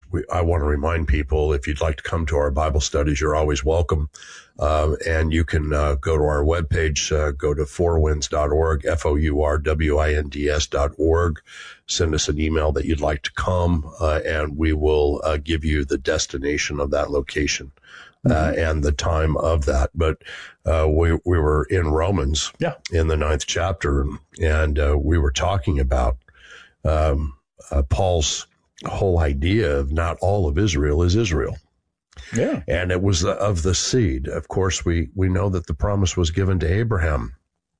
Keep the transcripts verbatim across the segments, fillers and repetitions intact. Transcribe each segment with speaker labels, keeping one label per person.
Speaker 1: we, I want to remind people, if you'd like to come to our Bible studies, you're always welcome. Uh, and you can uh, go to our webpage, uh, go to four winds dot org, F O U R W I N D S dot org. Send us an email that you'd like to come, uh, and we will uh, give you the destination of that location. Uh, mm-hmm. and the time of that. But uh, we we were in Romans
Speaker 2: yeah.
Speaker 1: in the ninth chapter, and uh, we were talking about um, uh, Paul's whole idea of not all of Israel is Israel.
Speaker 2: Yeah.
Speaker 1: And it was the, of the seed. Of course, we, we know that the promise was given to Abraham.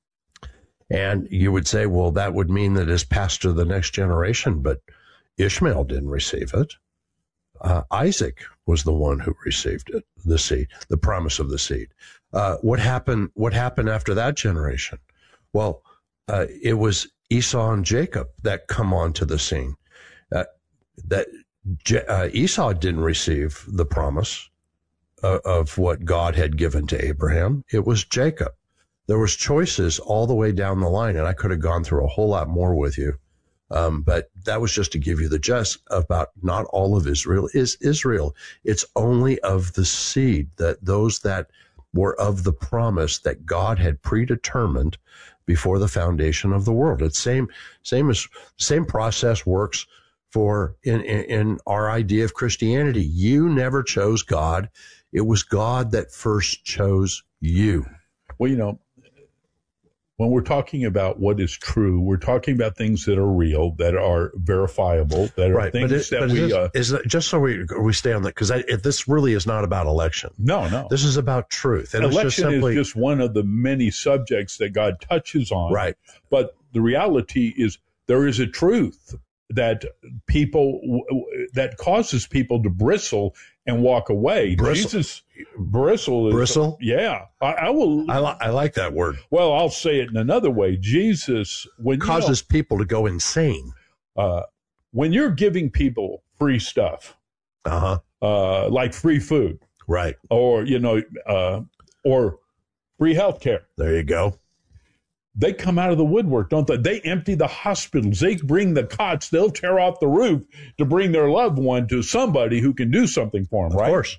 Speaker 1: And you would say, well, that would mean that it's passed to the next generation, but Ishmael didn't receive it. Uh, Isaac was the one who received it, the seed, the promise of the seed. Uh, what happened, what happened after that generation? Well, uh, it was Esau and Jacob that come onto the scene. Uh, that Je- uh, Esau didn't receive the promise uh, of what God had given to Abraham. It was Jacob. There was choices all the way down the line, and I could have gone through a whole lot more with you. Um, but that was just to give you the gist about not all of Israel is Israel. It's only of the seed, that those that were of the promise that God had predetermined before the foundation of the world. It's same, same as same process works for in, in, in our idea of Christianity. You never chose God. It was God that first chose you.
Speaker 2: Well, you know, when we're talking about what is true, we're talking about things that are real, that are verifiable, that are
Speaker 1: right.
Speaker 2: things
Speaker 1: but it,
Speaker 2: that
Speaker 1: but
Speaker 2: we...
Speaker 1: Is,
Speaker 2: uh,
Speaker 1: is it, just so we we stay on that, because this really is not about election.
Speaker 2: No, no.
Speaker 1: This is about truth. And
Speaker 2: election
Speaker 1: it's just simply,
Speaker 2: is just one of the many subjects that God touches on.
Speaker 1: Right.
Speaker 2: But the reality is there is a truth that people, that causes people to bristle and walk away.
Speaker 1: Bristle.
Speaker 2: Jesus, bristle. Is,
Speaker 1: Bristle?
Speaker 2: Yeah. I, I will.
Speaker 1: I, li- I like that word.
Speaker 2: Well, I'll say it in another way. Jesus, when
Speaker 1: causes
Speaker 2: you know,
Speaker 1: people to go insane.
Speaker 2: Uh, when you're giving people free stuff,
Speaker 1: uh-huh.
Speaker 2: uh, like free food,
Speaker 1: right,
Speaker 2: or you know, uh, or free health care.
Speaker 1: There you go.
Speaker 2: They come out of the woodwork, don't they? They empty the hospitals. They bring the cots. They'll tear off the roof to bring their loved one to somebody who can do something for them,
Speaker 1: of
Speaker 2: right?
Speaker 1: Of course.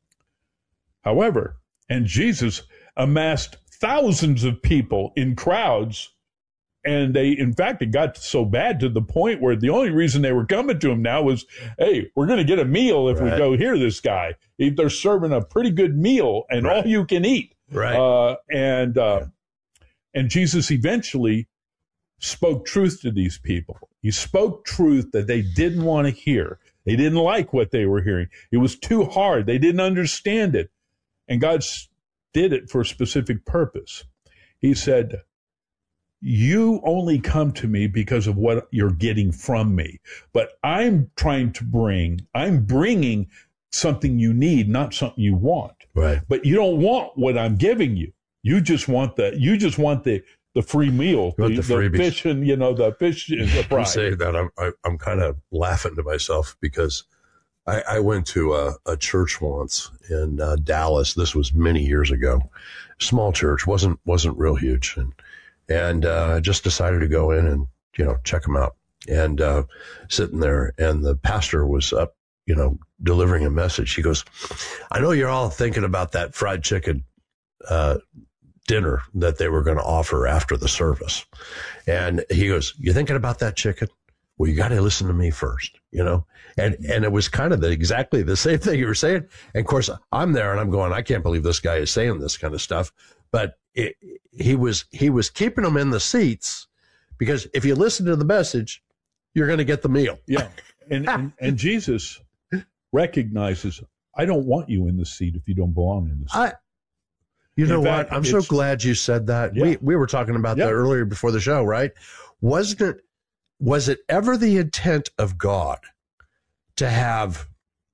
Speaker 2: However, and Jesus amassed thousands of people in crowds, and they, in fact, it got so bad to the point where the only reason they were coming to him now was, hey, we're going to get a meal if
Speaker 1: right.
Speaker 2: we go hear this guy. They're serving a pretty good meal and right. all you can eat.
Speaker 1: Right.
Speaker 2: Uh, and, uh,
Speaker 1: yeah.
Speaker 2: And Jesus eventually spoke truth to these people. He spoke truth that they didn't want to hear. They didn't like what they were hearing. It was too hard. They didn't understand it. And God did it for a specific purpose. He said, you only come to me because of what you're getting from me. But I'm trying to bring, I'm bringing something you need, not something you want.
Speaker 1: Right.
Speaker 2: But you don't want what I'm giving you. You just want the you just want the, the free meal, the,
Speaker 1: the,
Speaker 2: the fish and you know the fish and the fry.
Speaker 1: You say that I'm I, I'm kind of laughing to myself because I, I went to a, a church once in uh, Dallas. This was many years ago. Small church, wasn't wasn't real huge, and and uh, just decided to go in and you know check them out. And uh, sitting there, and the pastor was up, you know, delivering a message. He goes, "I know you're all thinking about that fried chicken Uh, dinner that they were going to offer after the service." And he goes, "You thinking about that chicken? Well, you got to listen to me first, you know?" And, and it was kind of the, exactly the same thing you were saying. And of course I'm there and I'm going, I can't believe this guy is saying this kind of stuff. But it, he was, he was keeping them in the seats because if you listen to the message, you're going to get the meal.
Speaker 2: Yeah. And, and, and Jesus recognizes, I don't want you in the seat if you don't belong in the seat.
Speaker 1: I, You know
Speaker 2: fact,
Speaker 1: what? I'm so glad you said that. Yeah. We we were talking about yeah. that earlier before the show, right? Wasn't it, was it ever the intent of God to have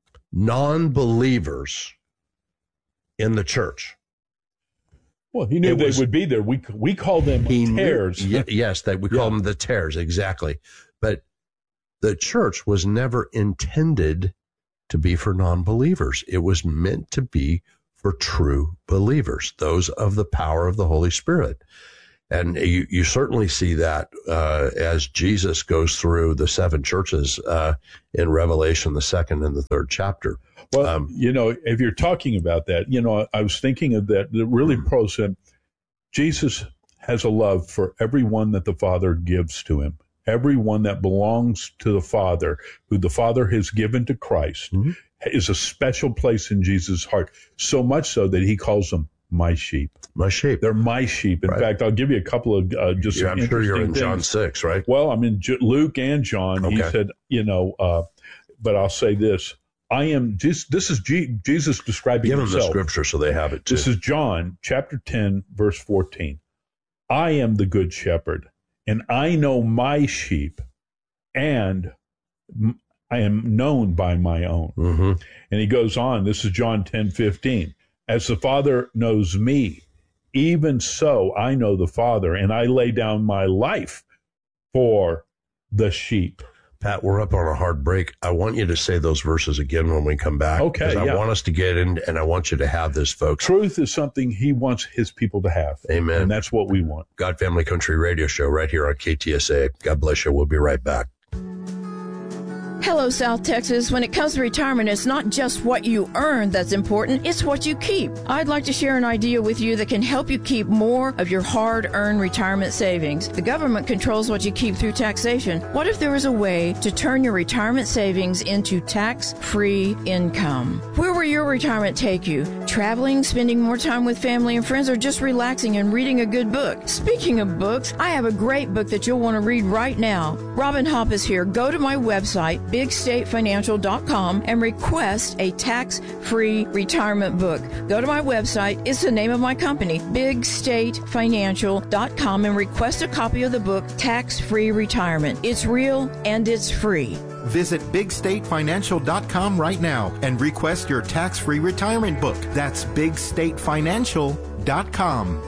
Speaker 1: non-believers in the church?
Speaker 2: Well, he knew
Speaker 1: it
Speaker 2: they
Speaker 1: was,
Speaker 2: would be there. We we call them tares.
Speaker 1: Knew, yes, that we call yeah. them the tares, exactly. But the church was never intended to be for non-believers. It was meant to be for true believers, those of the power of the Holy Spirit. And you, you certainly see that uh, as Jesus goes through the seven churches uh, in Revelation, the second and the third chapter.
Speaker 2: Well,
Speaker 1: um,
Speaker 2: you know, if you're talking about that, you know, I was thinking of that. That really pros him. Jesus has a love for everyone that the Father gives to him. Everyone that belongs to the Father, who the Father has given to Christ, mm-hmm. is a special place in Jesus' heart. So much so that he calls them my sheep.
Speaker 1: My sheep.
Speaker 2: They're my sheep. In right. fact, I'll give you a couple of uh, just
Speaker 1: yeah, I'm sure you're in
Speaker 2: things.
Speaker 1: John six, right?
Speaker 2: Well, I'm in J- Luke and John. Okay. He said, you know, uh, but I'll say this. I am just, this is G- Jesus describing
Speaker 1: Give
Speaker 2: himself.
Speaker 1: Give them the scripture so they have it too.
Speaker 2: This is John chapter ten, verse fourteen. I am the good shepherd, and I know my sheep, and I am known by my own.
Speaker 1: Mm-hmm.
Speaker 2: And he goes on, this is John ten fifteen. As the Father knows me, even so I know the Father, and I lay down my life for the sheep.
Speaker 1: Pat, we're up on a hard break. I want you to say those verses again when we come back.
Speaker 2: Okay,
Speaker 1: because I
Speaker 2: yeah.
Speaker 1: want us to get in, and I want you to have this, folks.
Speaker 2: Truth is something he wants his people to have.
Speaker 1: Amen.
Speaker 2: And that's what we want.
Speaker 1: God Family Country Radio Show right here on K T S A. God bless you. We'll be right back.
Speaker 3: Hello, South Texas. When it comes to retirement, it's not just what you earn that's important, it's what you keep. I'd like to share an idea with you that can help you keep more of your hard-earned retirement savings. The government controls what you keep through taxation. What if there was a way to turn your retirement savings into tax-free income? Where will your retirement take you? Traveling, spending more time with family and friends, or just relaxing and reading a good book? Speaking of books, I have a great book that you'll want to read right now. Robin Hopp is here. Go to my website, big state financial dot com, and request a tax-free retirement book. Go to my website. It's the name of my company, big state financial dot com, and request a copy of the book, Tax-Free Retirement. It's real and it's free.
Speaker 4: Visit big state financial dot com right now and request your tax-free retirement book. That's big state financial dot com.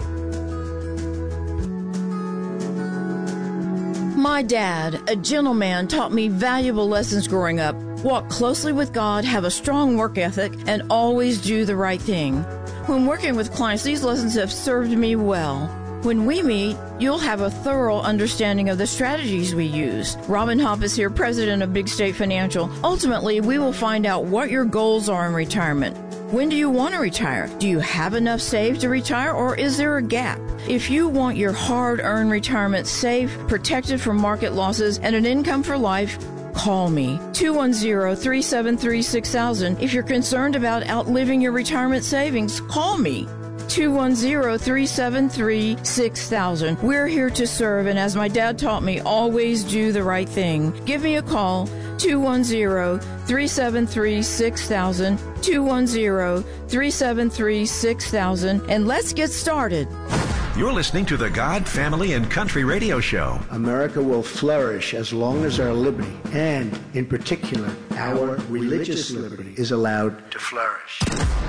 Speaker 3: My dad, a gentleman, taught me valuable lessons growing up. Walk closely with God, have a strong work ethic, and always do the right thing. When working with clients, these lessons have served me well. When we meet, you'll have a thorough understanding of the strategies we use. Robin Hopp is here, president of Big State Financial. Ultimately, we will find out what your goals are in retirement. When do you want to retire? Do you have enough saved to retire, or is there a gap? If you want your hard-earned retirement safe, protected from market losses, and an income for life, call me, two one zero, three seven three, six thousand. If you're concerned about outliving your retirement savings, call me, two one zero, three seven three, six thousand. We're here to serve, and as my dad taught me, always do the right thing. Give me a call, two one zero, three seven three, six thousand, two one zero, three seven three, six thousand, and let's get started.
Speaker 5: You're listening to the God, Family, and Country Radio Show.
Speaker 6: America will flourish as long as our liberty, and in particular, our religious liberty, is allowed to flourish.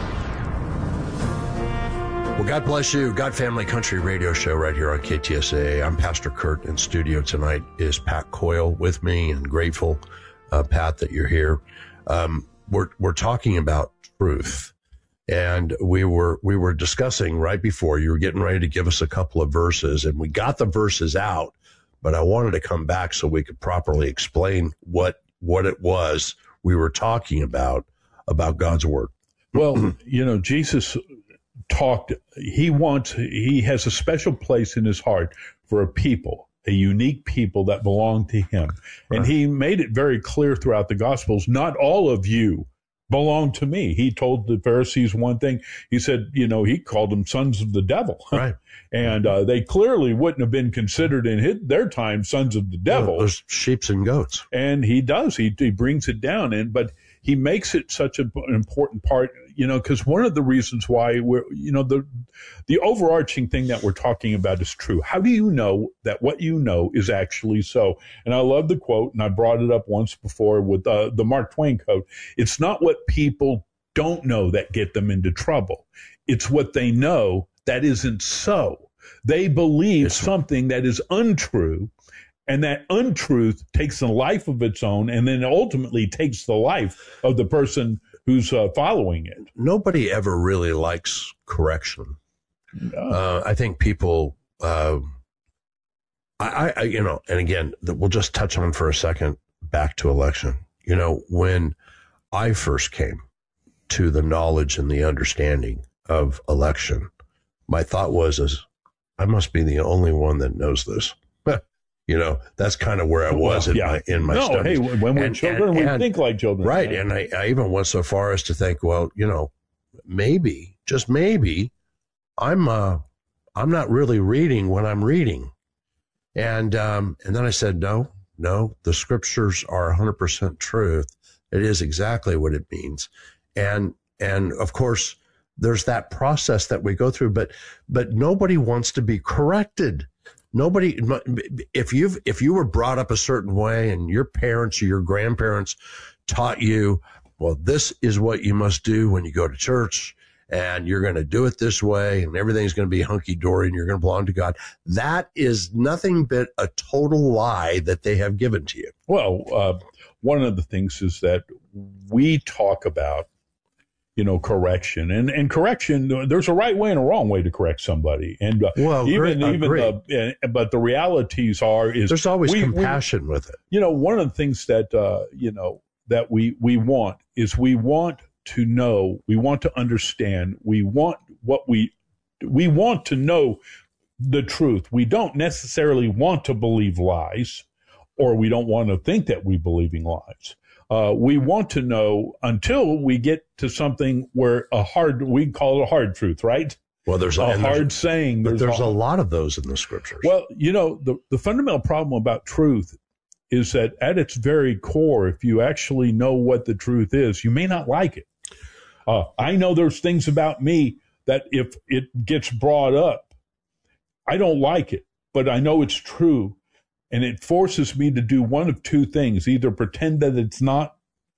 Speaker 1: Well, God bless you. God Family Country Radio Show right here on K T S A. I'm Pastor Kurt. In studio tonight is Pat Coyle with me, and grateful, uh, Pat, that you're here. Um, we're we're talking about truth, and we were we were discussing right before you were getting ready to give us a couple of verses, and we got the verses out, but I wanted to come back so we could properly explain what what it was we were talking about about God's word.
Speaker 2: Well, you know, Jesus talked, he wants, he has a special place in his heart for a people, a unique people that belong to him. Right. And he made it very clear throughout the Gospels, not all of you belong to me. He told the Pharisees one thing. He said, you know, he called them sons of the devil.
Speaker 1: Right.
Speaker 2: And uh, they clearly wouldn't have been considered in his, their time sons of the devil.
Speaker 1: Well, those sheep and goats.
Speaker 2: And he does. He, he brings it down. And but he makes it such a, an important part, you know, because one of the reasons why we're, you know, the the overarching thing that we're talking about is true. How do you know that what you know is actually so? And I love the quote, and I brought it up once before with uh, the Mark Twain quote. It's not what people don't know that get them into trouble. It's what they know that isn't so. They believe it's something that is untrue, and that untruth takes a life of its own, and then ultimately takes the life of the person who's uh, following it.
Speaker 1: Nobody ever really likes correction.
Speaker 2: No.
Speaker 1: Uh, I think people uh, I, I, you know, and again, we'll just touch on for a second back to election. You know, when I first came to the knowledge and the understanding of election, my thought was, is I must be the only one that knows this. You know, that's kind of where I was well, yeah. in my in my
Speaker 2: no,
Speaker 1: studies.
Speaker 2: Hey, when we're and, children, and, we and, think like children.
Speaker 1: Right. And I, I even went so far as to think, well, you know, maybe, just maybe, I'm uh, I'm not really reading what I'm reading. And um, and then I said, no, no, the scriptures are one hundred percent truth. It is exactly what it means. And and of course, there's that process that we go through, but but nobody wants to be corrected. Nobody, if you've, if you were brought up a certain way and your parents or your grandparents taught you, well, this is what you must do when you go to church and you're going to do it this way and everything's going to be hunky dory and you're going to belong to God. That is nothing but a total lie that they have given to you.
Speaker 2: Well, uh, one of the things is that we talk about, you know, correction and, and correction. There's a right way and a wrong way to correct somebody. And uh,
Speaker 1: well,
Speaker 2: even,
Speaker 1: great,
Speaker 2: even the, uh, but the realities are, is
Speaker 1: there's always
Speaker 2: we,
Speaker 1: compassion
Speaker 2: we,
Speaker 1: with it.
Speaker 2: You know, one of the things that, uh, you know, that we, we want is we want to know, we want to understand, we want what we, we want to know the truth. We don't necessarily want to believe lies, or we don't want to think that we believing lies. Uh, we want to know until we get to something where a hard, we call it a hard truth, right?
Speaker 1: Well, there's
Speaker 2: a
Speaker 1: a
Speaker 2: hard
Speaker 1: there's,
Speaker 2: saying.
Speaker 1: There's, there's a lot of those in the scriptures.
Speaker 2: Well, you know, the, the fundamental problem about truth is that at its very core, if you actually know what the truth is, you may not like it. Uh, I know there's things about me that if it gets brought up, I don't like it, but I know it's true. And it forces me to do one of two things, either pretend that it's not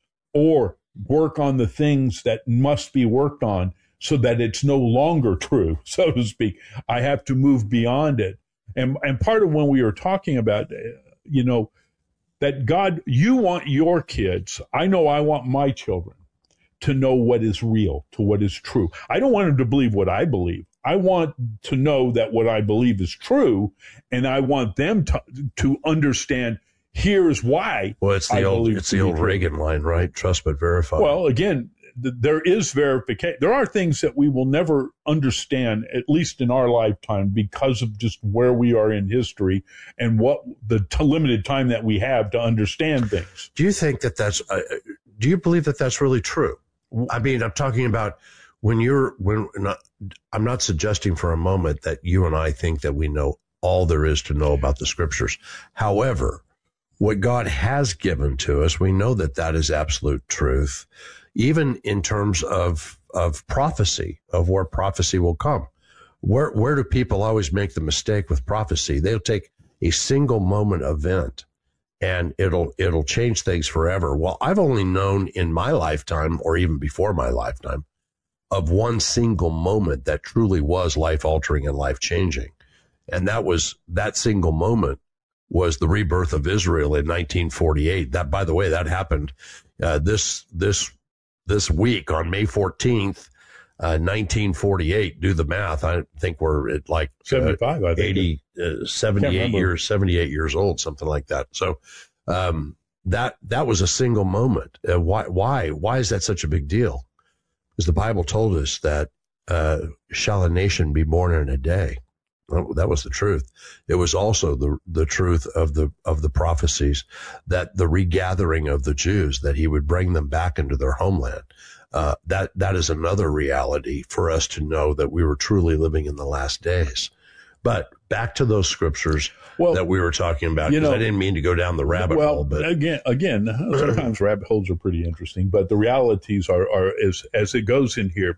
Speaker 2: or work on the things that must be worked on so that it's no longer true, so to speak. I have to move beyond it. And, and part of when we were talking about, you know, that God, you want your kids, I know I want my children to know what is real, to what is true. I don't want them to believe what I believe. I want to know that what I believe is true, and I want them to to understand. Here's why.
Speaker 1: Well, it's the
Speaker 2: I
Speaker 1: old it's the old
Speaker 2: true.
Speaker 1: Reagan line, right? Trust but verify.
Speaker 2: Well, again, th- there is verification. There are things that we will never understand, at least in our lifetime, because of just where we are in history and what the t- limited time that we have to understand things.
Speaker 1: Do you think that that's? Uh, do you believe that that's really true? I mean, I'm talking about. When you're, when not, I'm not suggesting for a moment that you and I think that we know all there is to know about the scriptures. However, what God has given to us, we know that that is absolute truth, even in terms of, of prophecy, of where prophecy will come. Where, where do people always make the mistake with prophecy? They'll take a single moment event and it'll, it'll change things forever. Well, I've only known in my lifetime or even before my lifetime of one single moment that truly was life-altering and life-changing. And that was, that single moment was the rebirth of Israel in nineteen forty-eight. That, by the way, that happened uh, this this this week on May fourteenth, uh, nineteen forty-eight. Do the math. I think we're at like
Speaker 2: seventy-five,
Speaker 1: uh,
Speaker 2: I think.
Speaker 1: eighty, uh, seventy-eight years, seventy-eight years old, something like that. So um, that that was a single moment. Uh, why why why is that such a big deal? Because the Bible told us that uh, shall a nation be born in a day. Well, that was the truth. It was also the the truth of the of the prophecies that the regathering of the Jews, that he would bring them back into their homeland. Uh, that that is another reality for us to know that we were truly living in the last days. But back to those scriptures well, that we were talking about, because I didn't mean to go down the rabbit
Speaker 2: well,
Speaker 1: hole. But
Speaker 2: again, again, sometimes rabbit holes are pretty interesting. But the realities are, are as as it goes in here,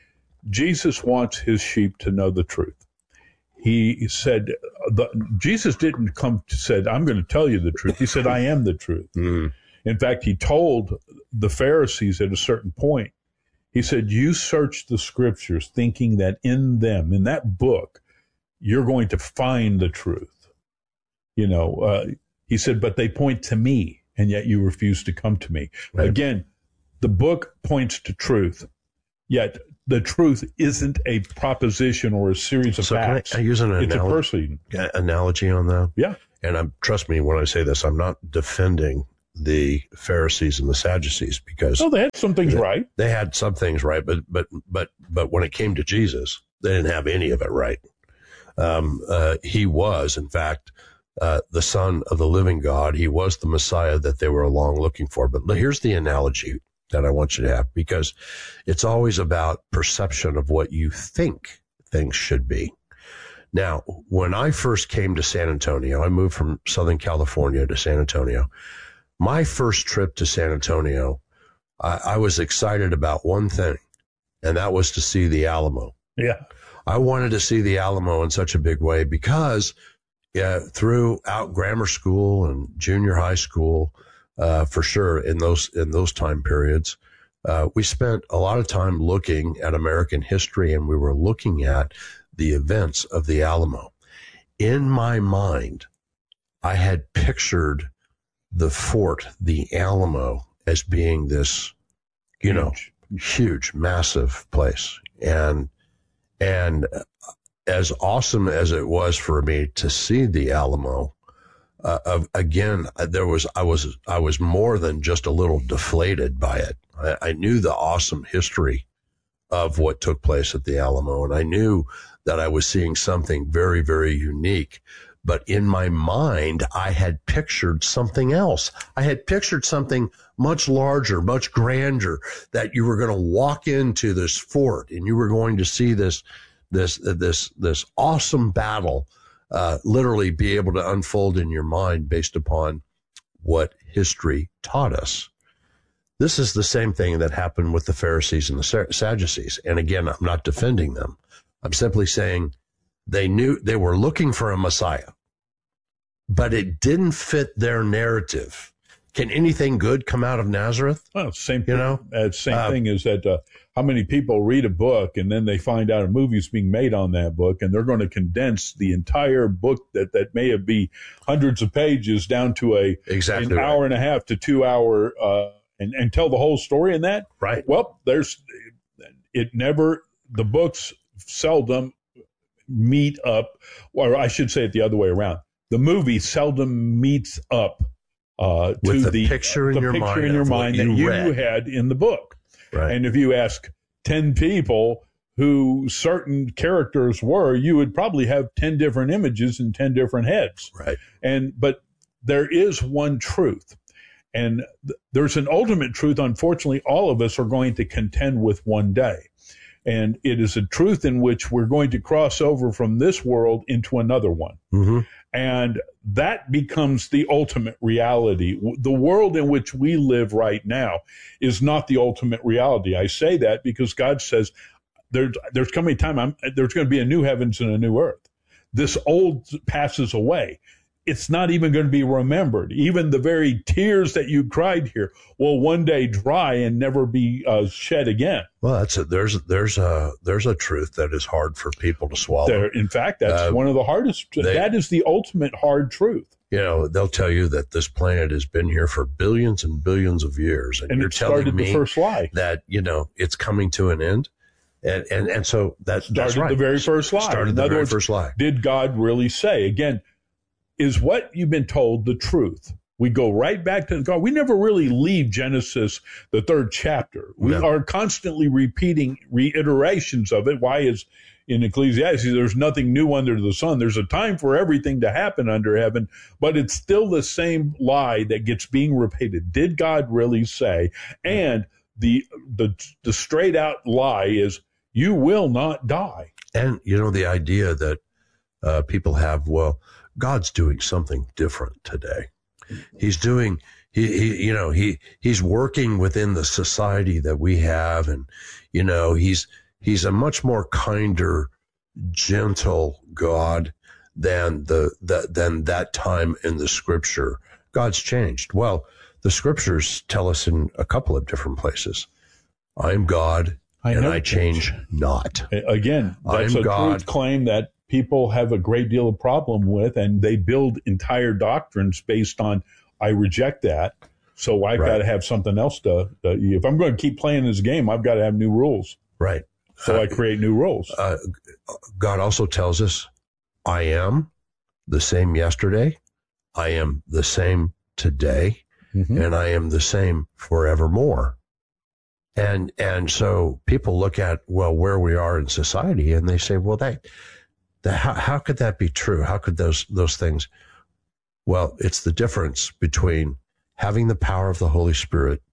Speaker 2: Jesus wants his sheep to know the truth. He said, the, Jesus didn't come to said, I'm going to tell you the truth. He said, I am the truth.
Speaker 1: Mm.
Speaker 2: In fact, he told the Pharisees at a certain point, he said, you search the scriptures thinking that in them, in that book, you're going to find the truth. You know, uh, he said, but they point to me, and yet you refuse to come to me. Right. Again, the book points to truth, yet the truth isn't a proposition or a series of
Speaker 1: so
Speaker 2: facts.
Speaker 1: Can I, I use an
Speaker 2: it's
Speaker 1: analogy,
Speaker 2: a person.
Speaker 1: analogy on that?
Speaker 2: Yeah.
Speaker 1: And I'm, trust me when I say this, I'm not defending the Pharisees and the Sadducees because
Speaker 2: Oh, they had some things
Speaker 1: they,
Speaker 2: right.
Speaker 1: They had some things right, but but but but when it came to Jesus, they didn't have any of it right. Um, uh, he was, in fact, uh, the Son of the living God. He was the Messiah that they were long looking for. But here's the analogy that I want you to have, because it's always about perception of what you think things should be. Now, when I first came to San Antonio, I moved from Southern California to San Antonio. My first trip to San Antonio, I, I was excited about one thing, and that was to see the Alamo.
Speaker 2: Yeah.
Speaker 1: I wanted to see the Alamo in such a big way because yeah, throughout grammar school and junior high school, uh, for sure, in those in those time periods, uh, we spent a lot of time looking at American history, and we were looking at the events of the Alamo. In my mind, I had pictured the fort, the Alamo, as being this, you know, huge, massive place. And, and as awesome as it was for me to see the Alamo, uh, again, there was, I was, I was more than just a little deflated by it. I, I knew the awesome history of what took place at the Alamo, and I knew that I was seeing something very, very unique. But in my mind, I had pictured something else. I had pictured something much larger, much grander, that you were going to walk into this fort and you were going to see this, this, this, this awesome battle, uh, literally be able to unfold in your mind based upon what history taught us. This is the same thing that happened with the Pharisees and the Sadducees. And again, I'm not defending them. I'm simply saying they knew they were looking for a Messiah, but it didn't fit their narrative. Can anything good come out of Nazareth?
Speaker 2: Well, same
Speaker 1: you
Speaker 2: thing,
Speaker 1: know,
Speaker 2: uh, same
Speaker 1: uh,
Speaker 2: thing is that uh, how many people read a book and then they find out a movie is being made on that book, and they're going to condense the entire book that, that may have be hundreds of pages down to a
Speaker 1: exactly
Speaker 2: an
Speaker 1: right.
Speaker 2: hour and a half to two hour uh, and and tell the whole story in that.
Speaker 1: Right.
Speaker 2: Well, there's it never the books seldom meet up, or I should say it the other way around. The movie seldom meets up uh,
Speaker 1: With
Speaker 2: to
Speaker 1: the
Speaker 2: the
Speaker 1: picture in
Speaker 2: the
Speaker 1: your
Speaker 2: picture
Speaker 1: mind
Speaker 2: in your
Speaker 1: of what
Speaker 2: mind
Speaker 1: you
Speaker 2: that you
Speaker 1: read.
Speaker 2: had in the book.
Speaker 1: Right.
Speaker 2: And if you ask ten people who certain characters were, you would probably have ten different images in ten different heads.
Speaker 1: Right.
Speaker 2: And but there is one truth. And th- there's an ultimate truth, unfortunately, all of us are going to contend with one day. And it is a truth in which we're going to cross over from this world into another one.
Speaker 1: Mm-hmm.
Speaker 2: And that becomes the ultimate reality. The world in which we live right now is not the ultimate reality. I say that because God says there's, there's coming a time, I'm, there's going to be a new heavens and a new earth. This old passes away. It's not even going to be remembered. Even the very tears that you cried here will one day dry and never be uh, shed again.
Speaker 1: Well, that's a, there's there's a there's a truth that is hard for people to swallow.
Speaker 2: There, in fact, that's
Speaker 1: Uh,
Speaker 2: one of the hardest.
Speaker 1: they-
Speaker 2: that is the ultimate hard truth.
Speaker 1: You know, they'll tell you that this planet has been here for billions and billions of years, and,
Speaker 2: And
Speaker 1: you're
Speaker 2: it
Speaker 1: telling
Speaker 2: started
Speaker 1: me
Speaker 2: the first lie.
Speaker 1: that you know it's coming to an end, and and and so that, that's
Speaker 2: Started
Speaker 1: right.
Speaker 2: the very first lie.
Speaker 1: Started
Speaker 2: In
Speaker 1: the
Speaker 2: other
Speaker 1: very
Speaker 2: words,
Speaker 1: first lie.
Speaker 2: Did God really say? Again, is what you've been told the truth? We go right back to God. We never really leave Genesis, the third chapter. We
Speaker 1: No.
Speaker 2: are constantly repeating reiterations of it. Why is in Ecclesiastes, there's nothing new under the sun. There's a time for everything to happen under heaven, but it's still the same lie that gets being repeated. Did God really say? And the the the straight out lie is you will not die.
Speaker 1: And you know the idea that uh, people have, well, God's doing something different today. He's doing, he, he, you know, he, he's working within the society that we have. And, you know, he's, he's a much more kinder, gentle God than the, the, than that time in the scripture. God's changed. Well, the scriptures tell us in a couple of different places, I'm God
Speaker 2: I
Speaker 1: and
Speaker 2: never
Speaker 1: I change not.
Speaker 2: Again, that's
Speaker 1: I'm
Speaker 2: a
Speaker 1: God.
Speaker 2: truth claim that people have a great deal of problem with, and they build entire doctrines based on, I reject that, so I've
Speaker 1: Right.
Speaker 2: got to have something else to, to, if I'm going to keep playing this game, I've got to have new rules.
Speaker 1: Right.
Speaker 2: So uh, I create new rules.
Speaker 1: Uh, God also tells us, I am the same yesterday, I am the same today, mm-hmm. and I am the same forevermore. And and so people look at, well, where we are in society, and they say, well, that, that how, how could that be true? How could those those things? Well, it's the difference between having the power of the Holy Spirit,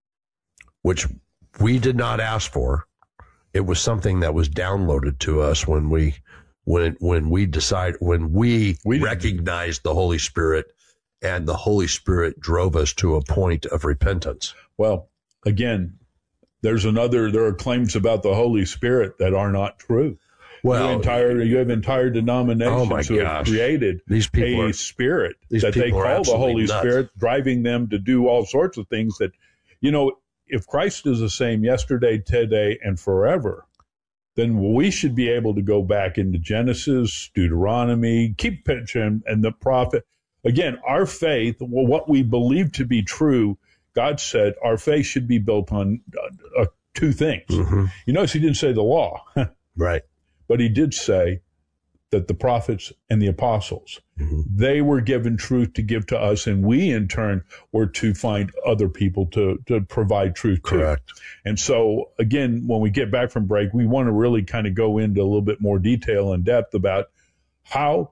Speaker 1: which we did not ask for. It was something that was downloaded to us when we when when we decide when we, we recognized the Holy Spirit, and the Holy Spirit drove us to a point of repentance.
Speaker 2: Well, again, there's another. There are claims about the Holy Spirit that are not true. Well, you have entire, you have entire denominations
Speaker 1: oh
Speaker 2: who have created
Speaker 1: these people
Speaker 2: a
Speaker 1: are,
Speaker 2: spirit that they call the Holy nuts. Spirit, driving them to do all sorts of things that, you know, if Christ is the same yesterday, today, and forever, then we should be able to go back into Genesis, Deuteronomy, keep pitching, and the prophet. Again, our faith, well, what we believe to be true, God said our faith should be built on uh, uh, two things. Mm-hmm. You notice he didn't say the law.
Speaker 1: Right.
Speaker 2: But he did say that the prophets and the apostles, mm-hmm. they were given truth to give to us, and we in turn were to find other people to, to provide truth to.
Speaker 1: Correct.
Speaker 2: And so, again, when we get back from break, we want to really kind of go into a little bit more detail and depth about how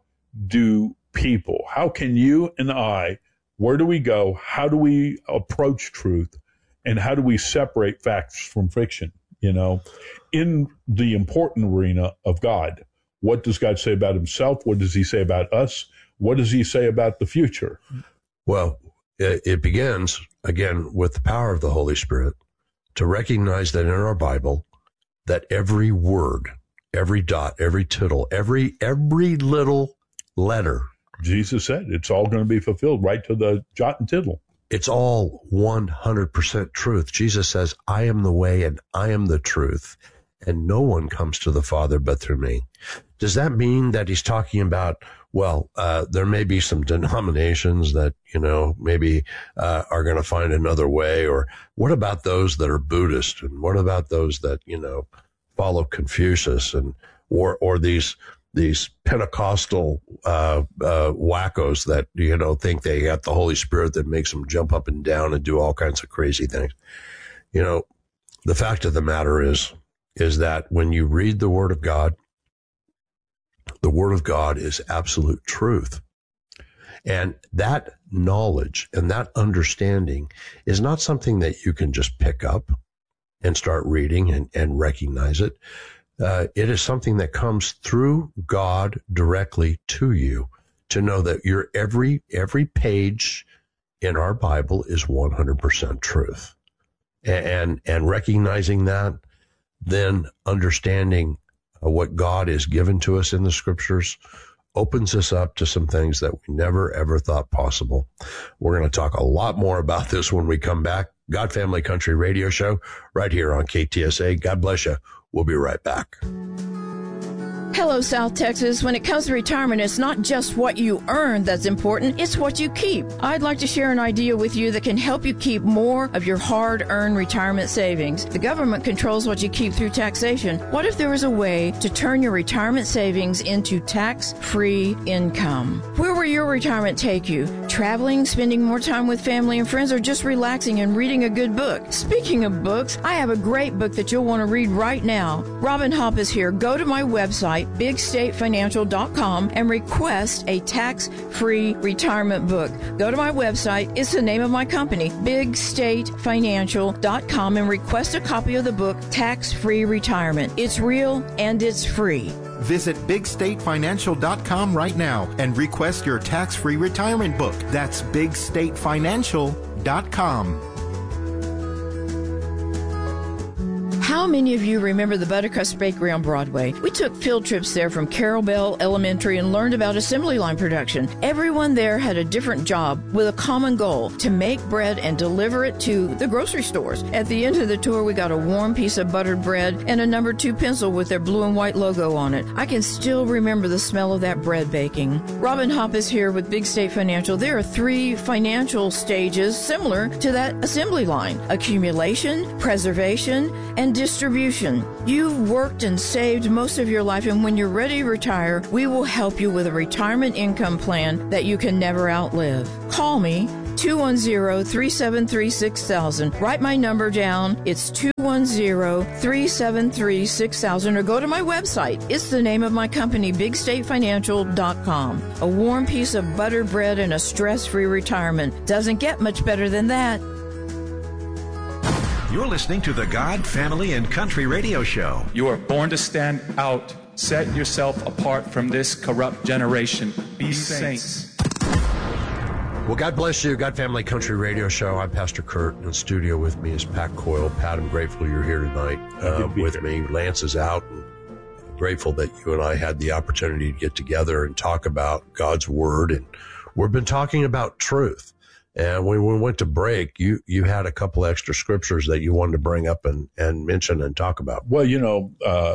Speaker 2: do people, how can you and I, where do we go? How do we approach truth? And how do we separate facts from fiction? You know, in the important arena of God, what does God say about himself? What does he say about us? What does he say about the future?
Speaker 1: Well, it, it begins, again, with the power of the Holy Spirit to recognize that in our Bible, that every word, every dot, every tittle, every every little letter.
Speaker 2: Jesus said it's all going to be fulfilled right to the jot and tittle.
Speaker 1: It's all one hundred percent truth. Jesus says, I am the way and I am the truth, and no one comes to the Father but through me. Does that mean that he's talking about, well, uh, there may be some denominations that, you know, maybe uh, are going to find another way? Or what about those that are Buddhist? And what about those that, you know, follow Confucius and or or these these Pentecostal uh, uh, wackos that, you know, think they got the Holy Spirit that makes them jump up and down and do all kinds of crazy things. You know, the fact of the matter is, is that when you read the Word of God, the Word of God is absolute truth. And that knowledge and that understanding is not something that you can just pick up and start reading and, and recognize it. Uh, it is something that comes through God directly to you to know that your every every page in our Bible is one hundred percent truth. And and recognizing that, then understanding what God has given to us in the scriptures opens us up to some things that we never, ever thought possible. We're going to talk a lot more about this when we come back. God Family Country Radio Show right here on K T S A. God bless you. We'll be right back.
Speaker 3: Hello, South Texas. When it comes to retirement, it's not just what you earn that's important, it's what you keep. I'd like to share an idea with you that can help you keep more of your hard-earned retirement savings. The government controls what you keep through taxation. What if there was a way to turn your retirement savings into tax-free income? Where will your retirement take you? Traveling, spending more time with family and friends, or just relaxing and reading a good book? Speaking of books, I have a great book that you'll want to read right now. Robin Hopp is here. Go to my website, big state financial dot com, and request a tax-free retirement book. Go to my website. It's the name of my company, big state financial dot com, and request a copy of the book, Tax-Free Retirement. It's real and it's free.
Speaker 4: Visit big state financial dot com right now and request your tax-free retirement book. That's big state financial dot com.
Speaker 3: How many of you remember the Buttercrust Bakery on Broadway? We took field trips there from Carroll Bell Elementary and learned about assembly line production. Everyone there had a different job with a common goal, to make bread and deliver it to the grocery stores. At the end of the tour, we got a warm piece of buttered bread and a number two pencil with their blue and white logo on it. I can still remember the smell of that bread baking. Robin Hopp is here with Big State Financial. There are three financial stages similar to that assembly line: accumulation, preservation, and distribution. You've worked and saved most of your life, and when you're ready to retire, we will help you with a retirement income plan that you can never outlive. Call me, two one zero, three seven three, six thousand. Write my number down. It's two one zero, three seven three, six thousand, or go to my website. It's the name of my company, big state financial dot com. A warm piece of buttered bread and a stress-free retirement. Doesn't get much better than that.
Speaker 5: You're listening to the God, Family, and Country Radio Show.
Speaker 7: You are born to stand out. Set yourself apart from this corrupt generation. Be, Be saints. saints.
Speaker 1: Well, God bless you. God, Family, Country Radio Show. I'm Pastor Kurt. In the studio with me is Pat Coyle. Pat, I'm grateful you're here tonight uh, with here. me. Lance is out. And I'm grateful that you and I had the opportunity to get together and talk about God's Word. And we've been talking about truth. And when we went to break, you, you had a couple extra scriptures that you wanted to bring up and, and mention and talk about.
Speaker 2: Well, you know, uh,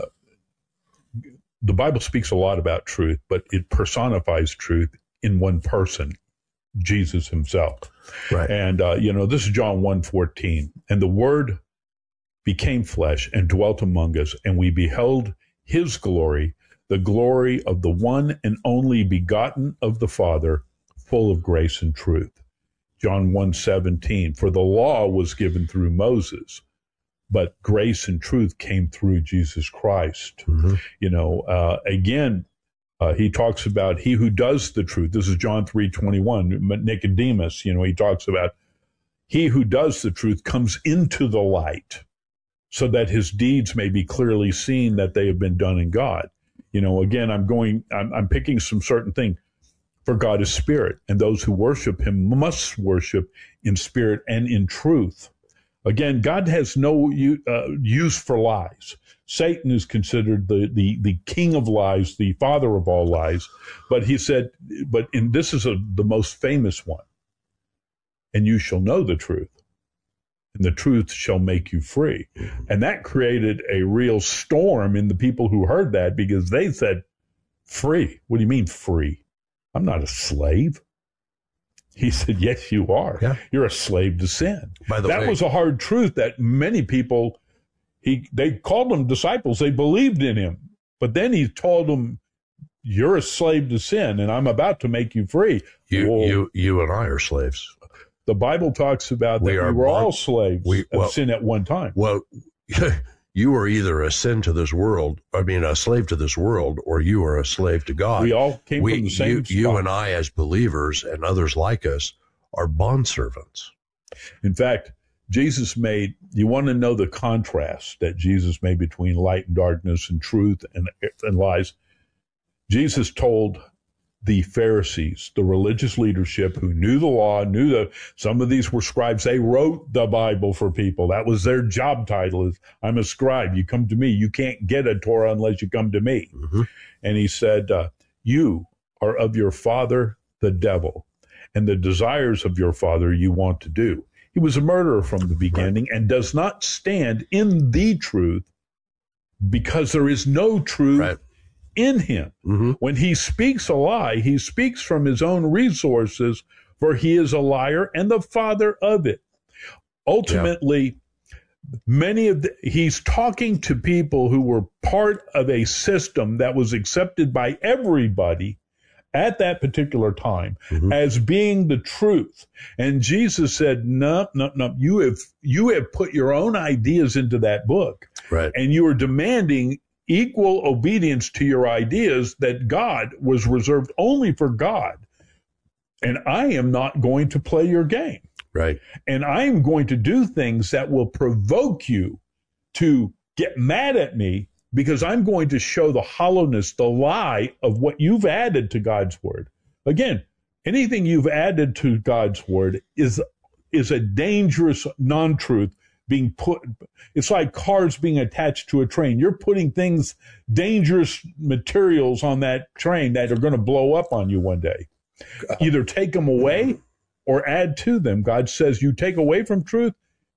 Speaker 2: the Bible speaks a lot about truth, but it personifies truth in one person, Jesus himself.
Speaker 1: Right.
Speaker 2: And, uh, you know, this is John one fourteen. And the Word became flesh and dwelt among us, and we beheld his glory, the glory of the one and only begotten of the Father, full of grace and truth. John one seventeen, for the law was given through Moses, but grace and truth came through Jesus Christ. Mm-hmm. You know, uh, again, uh, he talks about he who does the truth. This is John three twenty-one, Nicodemus, you know, he talks about he who does the truth comes into the light so that his deeds may be clearly seen that they have been done in God. You know, again, I'm going, I'm, I'm picking some certain thing. For God is spirit, and those who worship him must worship in spirit and in truth. Again, God has no uh, use for lies. Satan is considered the, the, the king of lies, the father of all lies. But he said, but in this is a, the most famous one. And you shall know the truth, and the truth shall make you free. And that created a real storm in the people who heard that, because they said, free? What do you mean free? I'm not a slave. He said, yes, you are.
Speaker 1: Yeah.
Speaker 2: You're a slave to sin.
Speaker 1: By the
Speaker 2: that
Speaker 1: way,
Speaker 2: was a hard truth that many people, he they called them disciples. They believed in him. But then he told them, you're a slave to sin, and I'm about to make you free.
Speaker 1: You
Speaker 2: well,
Speaker 1: you, you and I are slaves.
Speaker 2: The Bible talks about
Speaker 1: we
Speaker 2: that
Speaker 1: are
Speaker 2: we were
Speaker 1: born,
Speaker 2: all slaves
Speaker 1: we, well,
Speaker 2: of sin at one time.
Speaker 1: Well, you are either a sin to this world, I mean, a slave to this world, or you are a slave to God.
Speaker 2: We all came
Speaker 1: we,
Speaker 2: from the same
Speaker 1: you,
Speaker 2: spot.
Speaker 1: You and I, as believers, and others like us, are bondservants.
Speaker 2: In fact, Jesus made, you want to know the contrast that Jesus made between light and darkness and truth and, and lies. Jesus told the Pharisees, the religious leadership who knew the law, knew that some of these were scribes. They wrote the Bible for people. That was their job title. Is I'm a scribe. You come to me. You can't get a Torah unless you come to me. Mm-hmm. And he said, uh, you are of your father, the devil, and the desires of your father you want to do. He was a murderer from the beginning, right, and does not stand in the truth, because there is no truth, right, in him. Mm-hmm. When he speaks a lie, he speaks from his own resources, for he is a liar and the father of it. Ultimately, yeah. many of the, he's talking to people who were part of a system that was accepted by everybody at that particular time, mm-hmm, as being the truth. And Jesus said, no, no, no, you have, you have put your own ideas into that book.
Speaker 1: Right.
Speaker 2: And you are demanding equal obedience to your ideas that God was reserved only for God. And I am not going to play your game.
Speaker 1: Right.
Speaker 2: And I am going to do things that will provoke you to get mad at me, because I'm going to show the hollowness, the lie of what you've added to God's word. Again, anything you've added to God's word is, is a dangerous non-truth being put. It's like cars being attached to a train. You're putting things, dangerous materials on that train that are going to blow up on you one day. Either take them away or add to them. God says you take away from truth,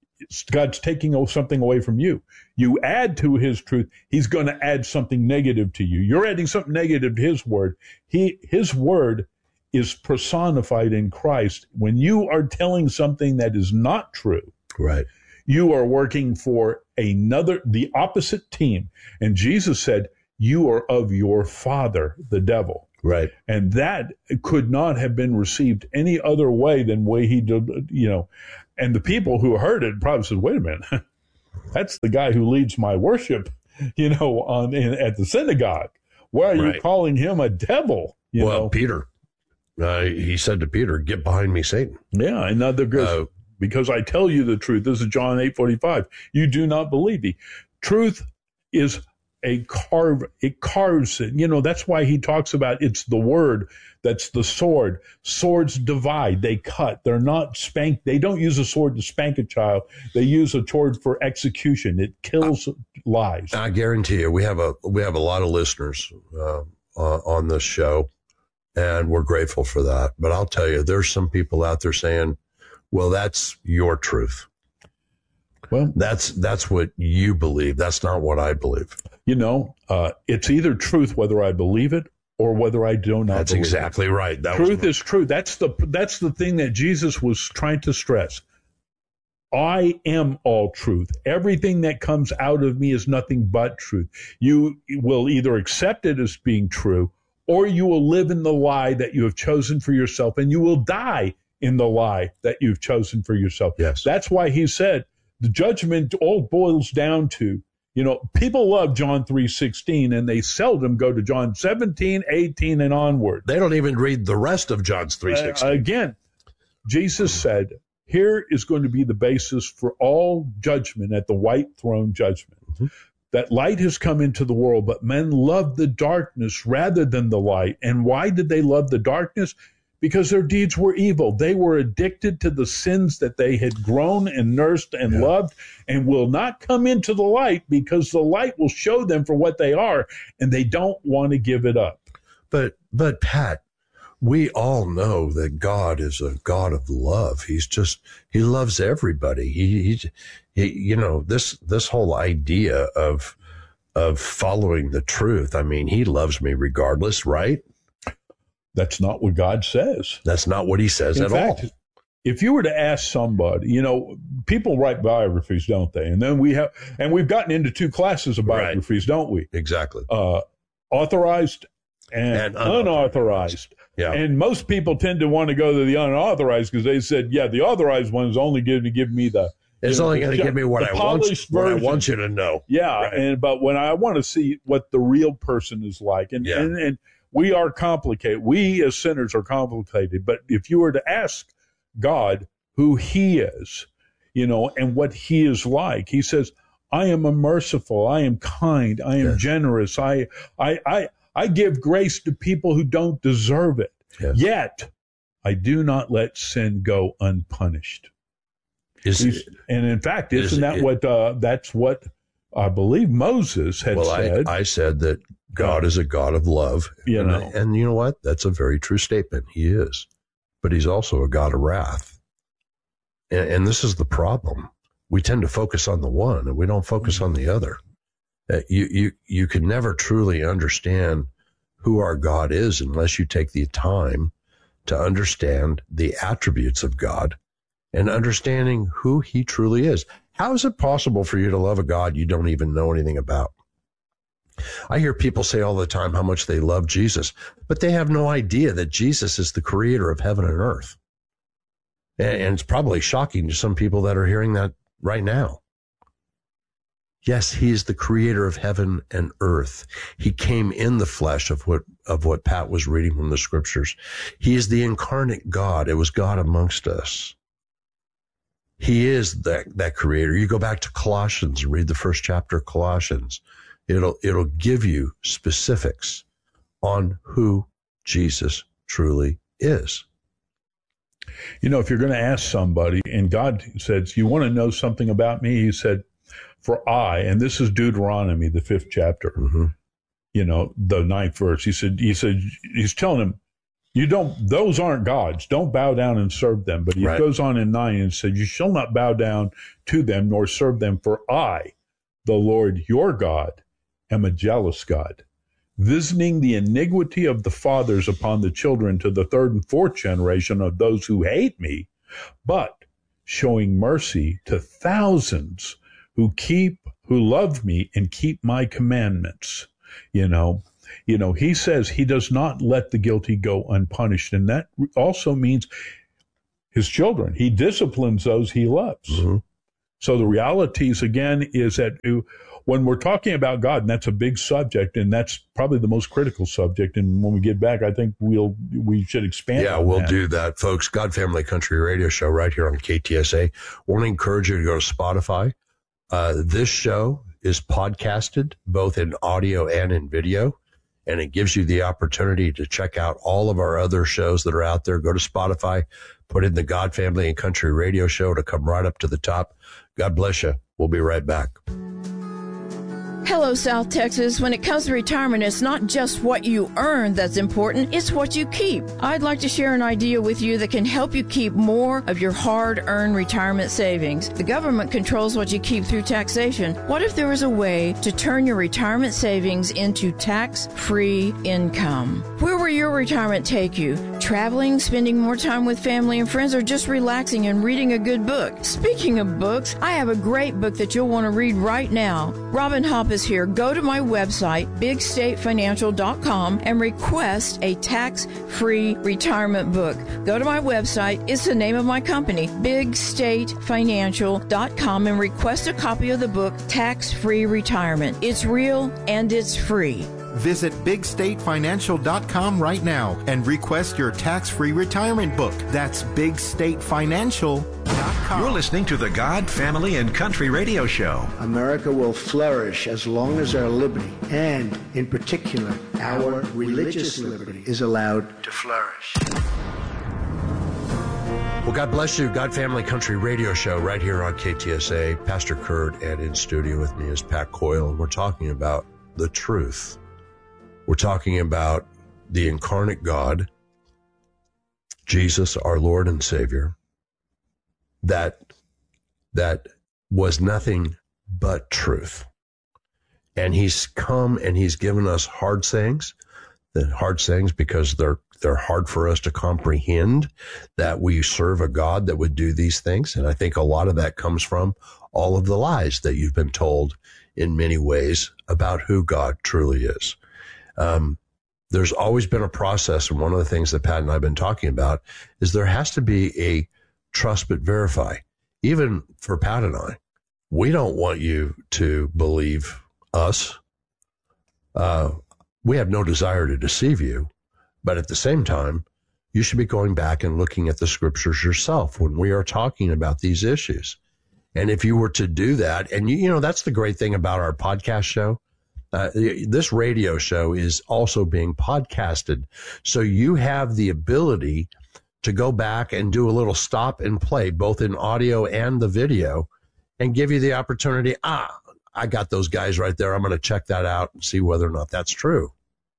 Speaker 2: God's taking something away from you. You add to his truth, he's going to add something negative to you. You're adding something negative to his word. He, his word is personified in Christ. When you are telling something that is not true,
Speaker 1: right,
Speaker 2: you are working for another, the opposite team. And Jesus said, you are of your father, the devil.
Speaker 1: Right.
Speaker 2: And that could not have been received any other way than way he did, you know. And the people who heard it probably said, wait a minute, that's the guy who leads my worship, you know, on in, at the synagogue. Why are
Speaker 1: Right.
Speaker 2: you calling him a devil? You
Speaker 1: well,
Speaker 2: know?
Speaker 1: Peter, uh, he said to Peter, get behind me, Satan.
Speaker 2: Yeah, another good.
Speaker 1: Uh,
Speaker 2: Because I tell you the truth. This is John eight forty-five. You do not believe me. Truth is a carve. It carves it. You know, that's why he talks about it's the word that's the sword. Swords divide. They cut. They're not spank. They don't use a sword to spank a child. They use a sword for execution. It kills uh, lies.
Speaker 1: I guarantee you, we have a we have a lot of listeners uh, uh, on this show, and we're grateful for that. But I'll tell you, there's some people out there saying, well, that's your truth.
Speaker 2: Well,
Speaker 1: That's that's what you believe. That's not what I believe.
Speaker 2: you know, uh, it's either truth whether I believe it or whether I do not
Speaker 1: That's
Speaker 2: believe
Speaker 1: exactly right. That
Speaker 2: it. Truth
Speaker 1: was
Speaker 2: is true. That's the that's the thing that Jesus was trying to stress. I am all truth. Everything that comes out of me is nothing but truth. You will either accept it as being true, or you will live in the lie that you have chosen for yourself, and you will die in the lie that you've chosen for yourself.
Speaker 1: Yes.
Speaker 2: That's why he said the judgment all boils down to, you know, people love John three sixteen and they seldom go to John seventeen, eighteen and onward.
Speaker 1: They don't even read the rest of John's three sixteen.
Speaker 2: Uh, again, Jesus said, here is going to be the basis for all judgment at the white throne judgment. Mm-hmm. That light has come into the world, but men love the darkness rather than the light. And why did they love the darkness? Because their deeds were evil. They were addicted to the sins that they had grown and nursed and
Speaker 1: Yeah.
Speaker 2: loved, and will not come into the light because the light will show them for what they are, and they don't want to give it up.
Speaker 1: But but Pat, we all know that God is a God of love. He's just he loves everybody. He, he, he you know this this whole idea of of following the truth. I mean, he loves me regardless, right?
Speaker 2: That's not what God says.
Speaker 1: That's not what he says
Speaker 2: In
Speaker 1: at
Speaker 2: fact,
Speaker 1: all.
Speaker 2: if you were to ask somebody, you know, people write biographies, don't they? And then we have, and we've gotten into two classes of biographies, right. don't we?
Speaker 1: Exactly.
Speaker 2: Uh, authorized and,
Speaker 1: And
Speaker 2: unauthorized.
Speaker 1: unauthorized. Yeah.
Speaker 2: And most people tend to want to go to the unauthorized because they said, yeah, the authorized one is only going to give me the.
Speaker 1: It's
Speaker 2: you know,
Speaker 1: only
Speaker 2: the
Speaker 1: going to give me what
Speaker 2: the
Speaker 1: I want.
Speaker 2: polished
Speaker 1: What I
Speaker 2: version.
Speaker 1: want you to know.
Speaker 2: Yeah,
Speaker 1: Right.
Speaker 2: and but when I want to see what the real person is like, and,
Speaker 1: Yeah.
Speaker 2: and and we are complicated. We as sinners are complicated. But if you were to ask God who He is, you know, and what He is like, He says, "I am a merciful. I am kind. I am
Speaker 1: Yes.
Speaker 2: generous. I I I I give grace to people who don't deserve it.
Speaker 1: Yes.
Speaker 2: Yet I do not let sin go unpunished."
Speaker 1: Is,
Speaker 2: He's- and in fact,
Speaker 1: is
Speaker 2: isn't that
Speaker 1: it-
Speaker 2: what uh, that's what I believe Moses had
Speaker 1: well,
Speaker 2: said?
Speaker 1: I, I said that God is a God of love.
Speaker 2: You
Speaker 1: and,
Speaker 2: know.
Speaker 1: and you know what? That's a very true statement. He is. But he's also a God of wrath. And, and this is the problem. We tend to focus on the one and we don't focus on the other. Uh, you, you, you can never truly understand who our God is unless you take the time to understand the attributes of God and understanding who he truly is. How is it possible for you to love a God you don't even know anything about? I hear people say all the time how much they love Jesus, but they have no idea that Jesus is the creator of heaven and earth. And, and it's probably shocking to some people that are hearing that right now. Yes, he is the creator of heaven and earth. He came in the flesh of what, of what Pat was reading from the scriptures. He is the incarnate God. It was God amongst us. He is that, that creator. You go back to Colossians and read the first chapter of Colossians. It'll, it'll give you specifics on who Jesus truly is.
Speaker 2: You know, if you're going to ask somebody, and God says, you want to know something about me? He said, for I, and this is Deuteronomy, the fifth chapter,
Speaker 1: Mm-hmm.
Speaker 2: you know, the ninth verse. He said, he said, he's telling him, you don't, those aren't gods. Don't bow down and serve them. But he
Speaker 1: Right.
Speaker 2: goes on in nine and said, you shall not bow down to them nor serve them, for I, the Lord your God, am a jealous God, visiting the iniquity of the fathers upon the children to the third and fourth generation of those who hate me, but showing mercy to thousands who keep, who love me and keep my commandments. You know, you know, he says he does not let the guilty go unpunished. And that also means his children. He disciplines those he loves. Mm-hmm. So the realities, again, is that when we're talking about God, and that's a big subject, and that's probably the most critical subject, and when we get back, I think we'll we should expand
Speaker 1: Yeah,
Speaker 2: on
Speaker 1: we'll
Speaker 2: that.
Speaker 1: do that, folks. God Family Country Radio Show right here on K T S A. I want to encourage you to go to Spotify. Uh, this show is podcasted both in audio and in video, and it gives you the opportunity to check out all of our other shows that are out there. Go to Spotify, put in the God Family and Country Radio Show to come right up to the top. God bless you. We'll be right back.
Speaker 3: Hello, South Texas. When it comes to retirement, it's not just what you earn that's important, it's what you keep. I'd like to share an idea with you that can help you keep more of your hard-earned retirement savings. The government controls what you keep through taxation. What if there was a way to turn your retirement savings into tax-free income? Where will your retirement take you? Traveling, spending more time with family and friends, or just relaxing and reading a good book? Speaking of books, I have a great book that you'll want to read right now. Robin Hopp is here. Go to my website, big state financial dot com, and request a tax-free retirement book. Go to my website. It's the name of my company, big state financial dot com, and request a copy of the book, Tax-Free Retirement. It's real and it's free.
Speaker 4: Visit big state financial dot com right now and request your tax-free retirement book. That's big state financial dot com.
Speaker 5: You're listening to the God, Family, and Country Radio Show.
Speaker 6: America will flourish as long as our liberty, and in particular, our religious liberty, is allowed to flourish.
Speaker 1: Well, God bless you. God Family Country Radio Show right here on K T S A. Pastor Kurt, and in studio with me is Pat Coyle, and we're talking about the truth. We're talking about the incarnate God, Jesus, our Lord and Savior, that that was nothing but truth. And he's come and he's given us hard sayings, the hard sayings because they're they're hard for us to comprehend, that we serve a God that would do these things. And I think a lot of that comes from all of the lies that you've been told in many ways about who God truly is. Um, there's always been a process, and one of the things that Pat and I have been talking about is there has to be a trust but verify. Even for Pat and I, we don't want you to believe us. Uh, we have no desire to deceive you, but at the same time, you should be going back and looking at the scriptures yourself when we are talking about these issues. And if you were to do that, and you, you know, that's the great thing about our podcast show. Uh, this radio show is also being podcasted. So you have the ability to go back and do a little stop and play, both in audio and the video, and give you the opportunity. Ah, I got those guys right there. I'm going to check that out and see whether or not that's true.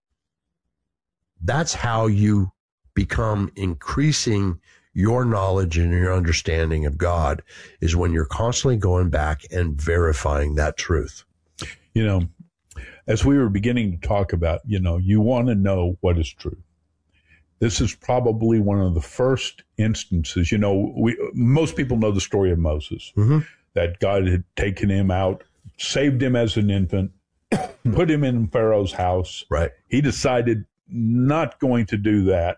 Speaker 1: That's how you become increasing your knowledge and your understanding of God, is when you're constantly going back and verifying that truth.
Speaker 2: You know, as we were beginning to talk about, you know, you want to know what is true. This is probably one of the first instances, you know, we most people know the story of Moses, mm-hmm. that God had taken him out, saved him as an infant, put him in Pharaoh's house.
Speaker 1: Right.
Speaker 2: He decided not going to do that.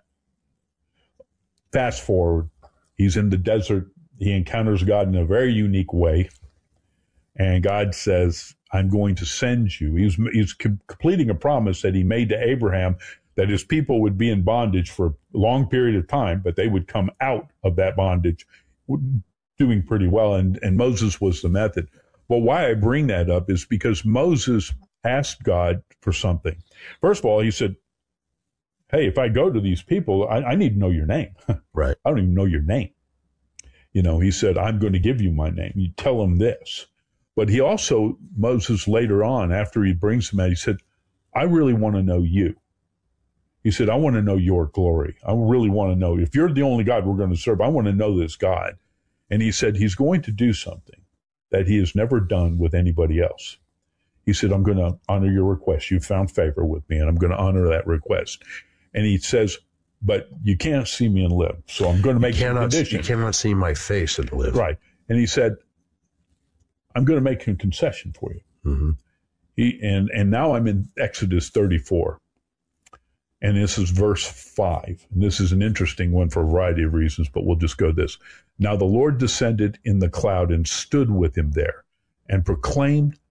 Speaker 2: Fast forward, he's in the desert. He encounters God in a very unique way. And God says, I'm going to send you. He's, he's completing a promise that he made to Abraham, that his people would be in bondage for a long period of time, but they would come out of that bondage doing pretty well. And, and Moses was the method. But why I bring that up is because Moses asked God for something. First of all, he said, hey, if I go to these people, I, I need to know your name.
Speaker 1: Right.
Speaker 2: I don't even know your name. You know, he said, I'm going to give you my name. You tell them this. But he also, Moses later on, after he brings them out, he said, I really want to know you. He said, I want to know your glory. I really want to know, if you're the only God we're going to serve, I want to know this God. And he said, he's going to do something that he has never done with anybody else. He said, I'm going to honor your request. You found favor with me, and I'm going to honor that request. And he says, but you can't see me and live. So I'm going to make
Speaker 1: you
Speaker 2: some
Speaker 1: cannot,
Speaker 2: conditions.
Speaker 1: You cannot see my face and live.
Speaker 2: Right. And he said, I'm going to make a concession for you.
Speaker 1: Mm-hmm.
Speaker 2: He, and, and now I'm in Exodus thirty-four. And this is verse five. And this is an interesting one for a variety of reasons, but we'll just go this. Now the Lord descended in the cloud and stood with him there and proclaimed